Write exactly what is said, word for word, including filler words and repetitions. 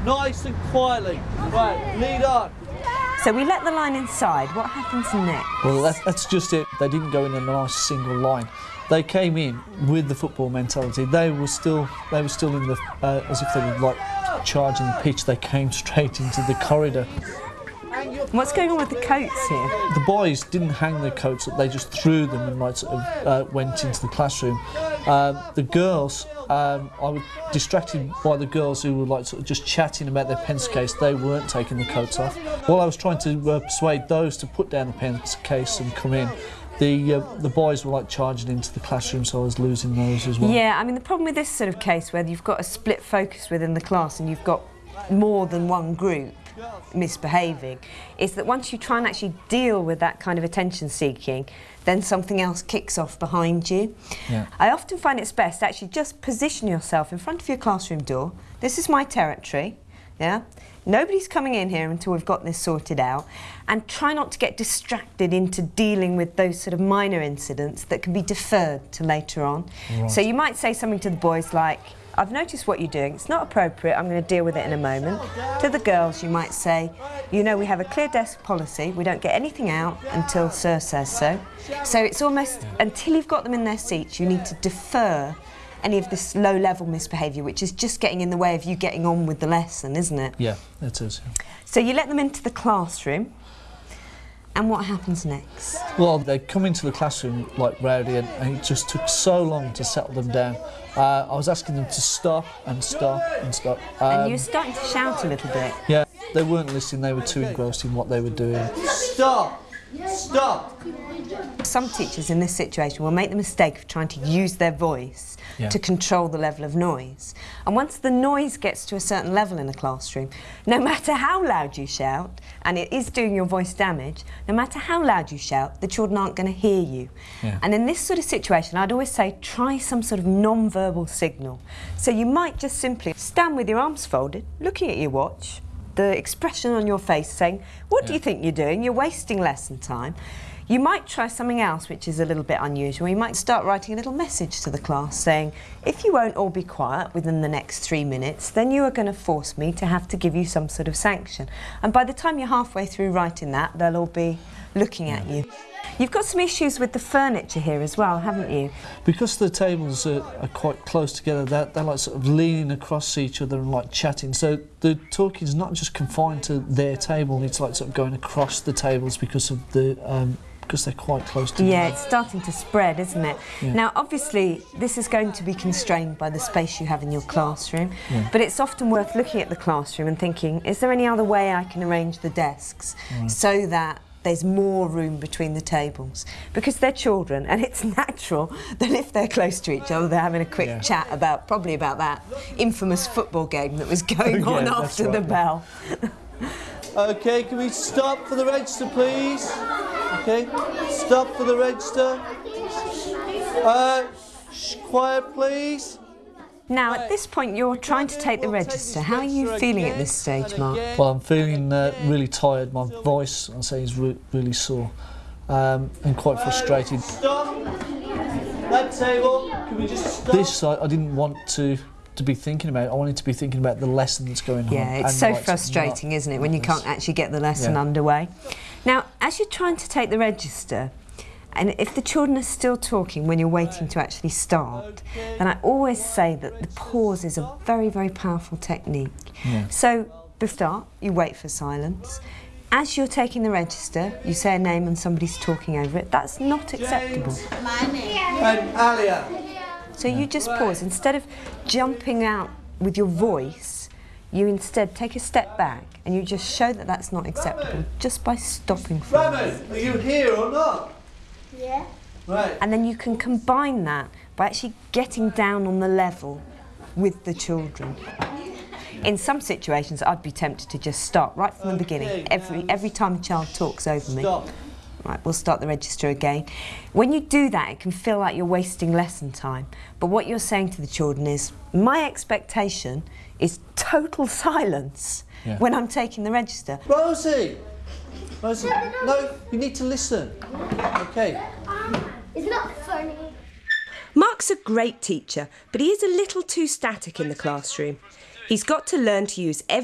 nice and quietly. Right, lead on. So we let the line inside. What happens next? Well, that's, that's just it. They didn't go in a nice single line. They came in with the football mentality. They were still, they were still in the, uh, as if they were like charging the pitch. They came straight into the corridor. What's going on with the coats here? The boys didn't hang their coats up. They just threw them and like sort of uh, went into the classroom. Um, the girls, um, I was distracted by the girls who were like sort of just chatting about their pencil case. They weren't taking the coats off. While I was trying to uh, persuade those to put down the pencil case and come in, the uh, the boys were like charging into the classroom, so I was losing those as well. Yeah, I mean the problem with this sort of case where you've got a split focus within the class and you've got more than one group misbehaving is that once you try and actually deal with that kind of attention seeking, then something else kicks off behind you. Yeah. I often find it's best to actually just position yourself in front of your classroom door. This is my territory, yeah? Nobody's coming in here until we've got this sorted out, and try not to get distracted into dealing with those sort of minor incidents that can be deferred to later on. Right. So you might say something to the boys like, I've noticed what you're doing, it's not appropriate, I'm going to deal with it in a moment. To the girls you might say, you know we have a clear desk policy, we don't get anything out until Sir says so. So it's almost, until you've got them in their seats, you need to defer any of this low-level misbehaviour, which is just getting in the way of you getting on with the lesson, isn't it? Yeah, it is. Yeah. So you let them into the classroom, and what happens next? Well, they come into the classroom like rowdy, and, and it just took so long to settle them down. Uh, I was asking them to stop and stop and stop. Um, and you were starting to shout a little bit. Yeah, they weren't listening, they were too engrossed in what they were doing. Stop! Stop! Some teachers in this situation will make the mistake of trying to use their voice yeah. to control the level of noise. And once the noise gets to a certain level in a classroom, no matter how loud you shout, and it is doing your voice damage, no matter how loud you shout, the children aren't going to hear you. Yeah. And in this sort of situation, I'd always say try some sort of non-verbal signal. So you might just simply stand with your arms folded, looking at your watch, the expression on your face saying, what yeah. do you think you're doing? You're wasting lesson time. You might try something else which is a little bit unusual. You might start writing a little message to the class saying, if you won't all be quiet within the next three minutes, then you are going to force me to have to give you some sort of sanction. And by the time you're halfway through writing that, they'll all be looking at you. You've got some issues with the furniture here as well, haven't you? Because the tables are, are quite close together, they're, they're like sort of leaning across each other and like chatting. So the talking is not just confined to their table, it's like sort of going across the tables because of the um, because they're quite close together. Yeah, it's starting to spread, isn't it? Yeah. Now, obviously, this is going to be constrained by the space you have in your classroom, yeah. but it's often worth looking at the classroom and thinking, is there any other way I can arrange the desks right. so that there's more room between the tables? Because they're children, and it's natural that if they're close to each other, they're having a quick yeah. chat about, probably about that infamous football game that was going yeah, on after right, the yeah. bell. OK, can we stop for the register, please? OK, stop for the register. Uh, shh, quiet, please. Now, at this point, you're trying to take the register. How are you feeling at this stage, Mark? Well, I'm feeling uh, really tired. My voice, I'll say, is re really sore um, and quite frustrated. Stop that table. Can we just stop? This, I, I didn't want to to be thinking about. I wanted to be thinking about the lesson that's going on. Yeah, it's so frustrating, isn't it, when you can't actually get the lesson yeah. underway. Now, as you're trying to take the register, and if the children are still talking when you're waiting to actually start, then I always say that the pause is a very, very powerful technique. Yeah. So, before you start, you wait for silence. As you're taking the register, you say a name and somebody's talking over it. That's not acceptable. My name. And Alia. So you just pause. Instead of jumping out with your voice, you instead take a step back and you just show that that's not acceptable just by stopping for a moment. Raymond, are you here or not? Yeah. Right. And then you can combine that by actually getting down on the level with the children. In some situations, I'd be tempted to just start right from the beginning. Every, every time a child talks over me. Stop. Right, we'll start the register again. When you do that, it can feel like you're wasting lesson time. But what you're saying to the children is, my expectation is total silence yeah. when I'm taking the register. Rosie! Rosie, no, you need to listen. OK. It's not funny. Mark's a great teacher, but he is a little too static in the classroom. He's got to learn to use every